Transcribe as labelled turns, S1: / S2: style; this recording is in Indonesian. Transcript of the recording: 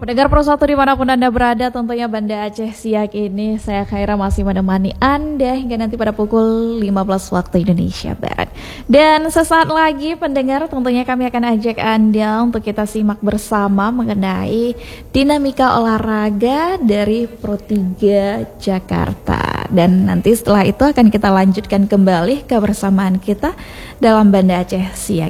S1: Pendengar Pro 1 dimanapun Anda berada, tentunya Banda Aceh Siak ini saya Khaira masih menemani Anda hingga nanti pada pukul 15 waktu Indonesia Barat. Dan sesaat lagi pendengar tentunya kami akan ajak Anda untuk kita simak bersama mengenai dinamika olahraga dari Pro 3 Jakarta. Dan nanti setelah itu akan kita lanjutkan kembali kebersamaan kita dalam Banda Aceh Siak